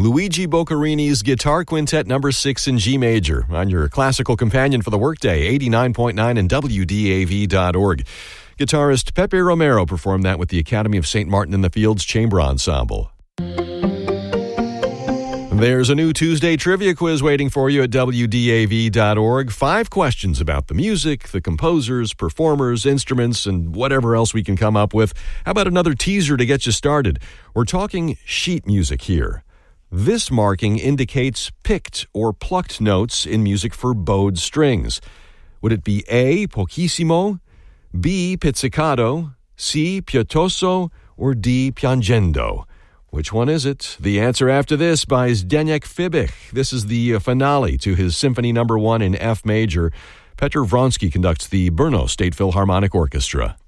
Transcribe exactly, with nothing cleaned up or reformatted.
Luigi Boccarini's Guitar Quintet number six in G major on your classical companion for the workday, eighty-nine point nine and W D A V dot org. Guitarist Pepe Romero performed that with the Academy of Saint Martin in the Fields Chamber Ensemble. There's a new Tuesday trivia quiz waiting for you at W D A V dot org. Five questions about the music, the composers, performers, instruments, and whatever else we can come up with. How about another teaser to get you started? We're talking sheet music here. This marking indicates picked or plucked notes in music for bowed strings. Would it be A, pochissimo, B, pizzicato, C, pietoso, or D, piangendo? Which one is it? The answer after this by Zdeněk Fibich. This is the finale to his Symphony Number One in F major. Petr Vronsky conducts the Brno State Philharmonic Orchestra.